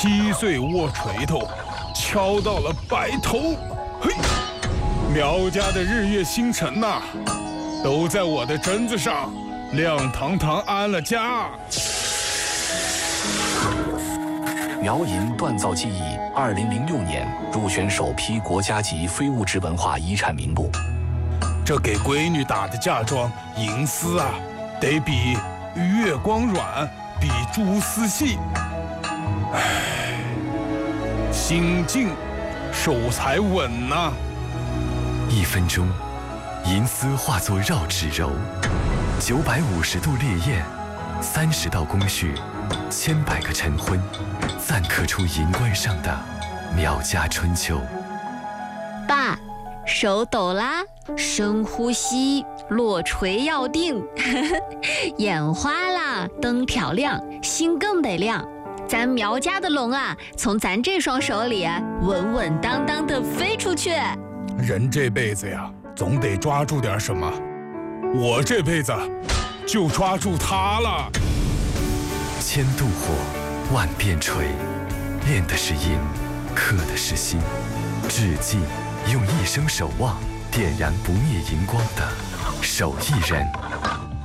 7岁握锤头，敲到了白头。嘿，苗家的日月星辰呐，都在我的榛子上亮堂堂安了家。 苗银锻造技艺2006年入选首批国家级非物质文化遗产名录。 这给闺女打的嫁妆银丝啊，得比月光软，比蛛丝细。唉，心静，手才稳呐。 1分钟，银丝化作绕指柔，950度烈焰，30道工序，1000百个晨昏，暂刻出银冠上的苗家春秋。 爸，手抖啦，深呼吸，落锤要定。眼花啦，灯挑亮，心更得亮。咱苗家的龙啊，从咱这双手里稳稳当当地飞出去。 人这辈子呀，总得抓住点什么。我这辈子就抓住它了。 1000度火，万变锤，炼的是银，刻的是心。志记用一生守望，点燃不灭银光的手艺人。